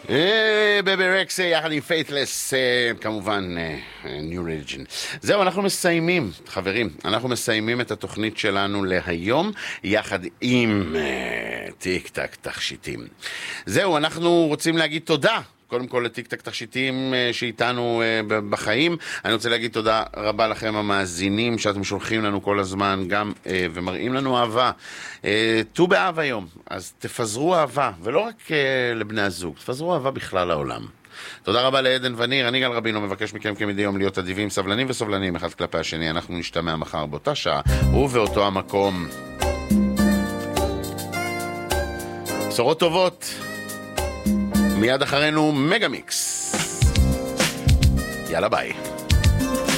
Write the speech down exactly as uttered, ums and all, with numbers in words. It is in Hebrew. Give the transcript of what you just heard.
בבי רקס יחד עם פיית'לס, כמובן ניו ריליג'ן. זהו, אנחנו מסיימים, חברים, אנחנו מסיימים את התוכנית שלנו להיום יחד עם טיק טק תכשיטים. זהו, אנחנו רוצים להגיד תודה קודם כל לטיק טק תכשיטים שאיתנו בחיים. אני רוצה להגיד תודה רבה לכם המאזינים שאתם שולחים לנו כל הזמן גם ומראים לנו אהבה. תו באב היום, אז תפזרו אהבה, ולא רק לבני הזוג, תפזרו אהבה בכלל לעולם. תודה רבה לעדן וניר, אני גל רבינו מבקש מכם כמדי יום להיות אדיבים, סבלנים וסובלנים אחד כלפי השני. אנחנו נשתמע מחר באותה שעה ובאותו המקום. בשורות טובות. מיד אחרינו מגה מיקס. יאללה ביי.